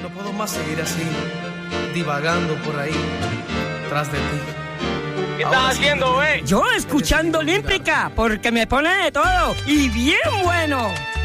No puedo más seguir así, divagando por ahí, tras de ti. ¿Qué estás haciendo, Yo escuchando Olímpica, porque me pone de todo y bien bueno.